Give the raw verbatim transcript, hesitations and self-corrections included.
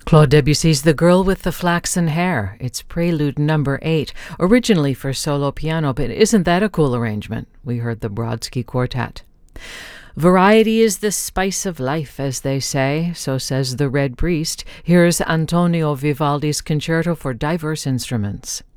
Claude Debussy's The Girl with the Flaxen Hair. It's prelude number eight, originally for solo piano, but isn't that a cool arrangement? We heard the Brodsky Quartet. Variety is the spice of life, as they say, so says the Red Priest. Here's Antonio Vivaldi's Concerto for Diverse Instruments.